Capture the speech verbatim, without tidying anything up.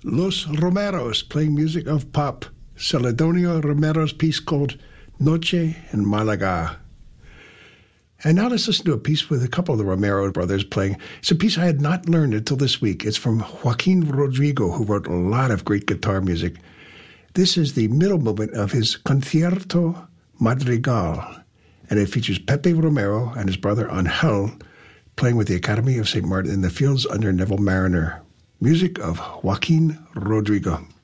Los Romeros playing music of pop. Celedonio Romero's piece called Noche en Malaga. And now let's listen to a piece with a couple of the Romero brothers playing. It's a piece I had not learned until this week. It's from Joaquin Rodrigo, who wrote a lot of great guitar music. This is the middle movement of his Concierto Madrigal, and it features Pepe Romero and his brother Angel playing with the Academy of Saint Martin in the Fields under Neville Marriner. Music of Joaquin Rodrigo.